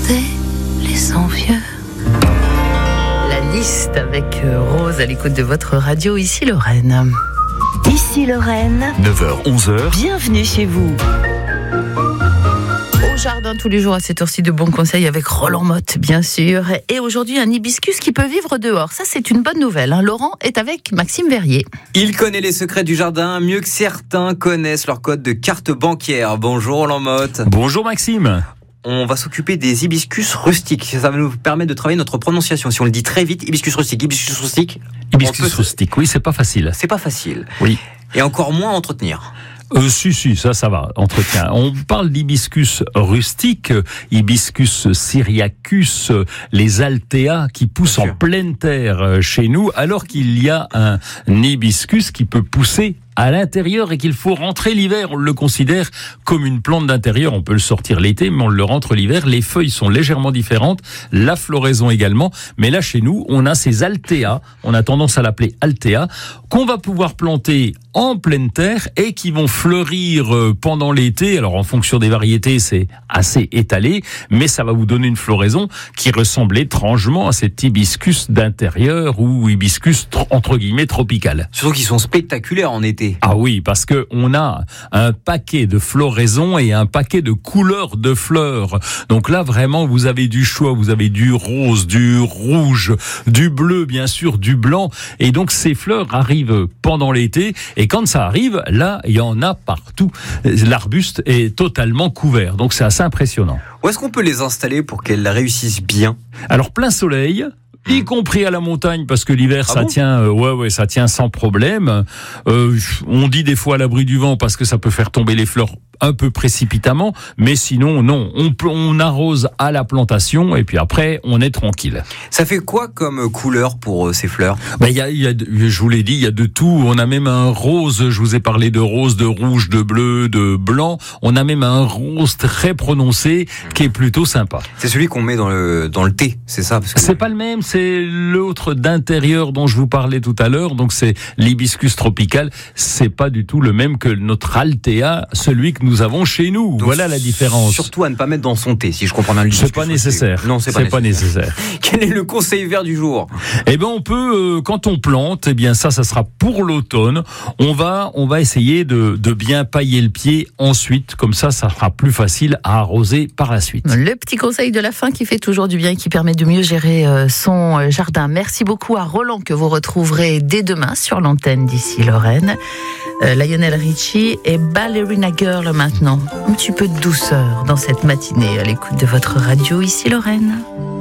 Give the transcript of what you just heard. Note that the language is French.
regarder les envieux. La liste avec Rose à l'écoute de votre radio, ici Lorraine. Ici Lorraine, 9h-11h, bienvenue chez vous. Au jardin tous les jours à cette heure-ci, de bons conseils avec Roland Motte, bien sûr. Et aujourd'hui, un hibiscus qui peut vivre dehors. Ça, c'est une bonne nouvelle. Laurent est avec Maxime Verrier. Il connaît les secrets du jardin mieux que certains connaissent leur code de carte bancaire. Bonjour Roland Motte. Bonjour Maxime. On va s'occuper des hibiscus rustiques. Ça va nous permettre de travailler notre prononciation. Si on le dit très vite, hibiscus rustique. Hibiscus rustique, oui, c'est pas facile. C'est pas facile. Oui. Et encore moins à entretenir. Si, ça va, entretien. On parle d'hibiscus rustique, hibiscus syriacus, les altea qui poussent en pleine terre chez nous, alors qu'il y a un hibiscus qui peut pousser à l'intérieur et qu'il faut rentrer l'hiver. On le considère comme une plante d'intérieur. On peut le sortir l'été, mais on le rentre l'hiver. Les feuilles sont légèrement différentes, la floraison également. Mais là, chez nous, on a ces altea, on a tendance à l'appeler altea, qu'on va pouvoir planter en pleine terre et qui vont fleurir pendant l'été. Alors, en fonction des variétés, c'est assez étalé, mais ça va vous donner une floraison qui ressemble étrangement à cet hibiscus d'intérieur ou hibiscus, entre guillemets, tropical. Surtout qu'ils sont spectaculaires en été. Ah oui, parce que on a un paquet de floraisons et un paquet de couleurs de fleurs. Donc là, vraiment, vous avez du choix, vous avez du rose, du rouge, du bleu, bien sûr, du blanc. Et donc, ces fleurs arrivent pendant l'été. Et quand ça arrive, là, il y en a partout. L'arbuste est totalement couvert. Donc, c'est assez impressionnant. Où est-ce qu'on peut les installer pour qu'elles réussissent bien ? Alors, plein soleil, y compris à la montagne, parce que l'hiver, ça tient sans problème. On dit des fois à l'abri du vent, parce que ça peut faire tomber les fleurs un peu précipitamment, mais sinon, non. On arrose à la plantation, et puis après, on est tranquille. Ça fait quoi comme couleur pour ces fleurs ? Je vous l'ai dit, il y a de tout. On a même un rose, je vous ai parlé de rose, de rouge, de bleu, de blanc. On a même un rose très prononcé, qui est plutôt sympa. C'est celui qu'on met dans le thé, c'est ça ? Parce que c'est pas le même, c'est l'autre d'intérieur dont je vous parlais tout à l'heure, donc c'est l'hibiscus tropical. C'est pas du tout le même que notre altea, celui que nous avons chez nous. Donc, voilà la différence. Surtout à ne pas mettre dans son thé, si je comprends bien. C'est pas nécessaire. Non, c'est pas nécessaire. Quel est le conseil vert du jour ? Eh ben, on peut, quand on plante, eh bien ça sera pour l'automne. On va essayer de bien pailler le pied ensuite, comme ça sera plus facile à arroser par la suite. Le petit conseil de la fin qui fait toujours du bien et qui permet de mieux gérer son jardin. Merci beaucoup à Roland que vous retrouverez dès demain sur l'antenne d'Ici Lorraine. Lionel Richie et Ballerina Girl maintenant. Un petit peu de douceur dans cette matinée à l'écoute de votre radio Ici Lorraine.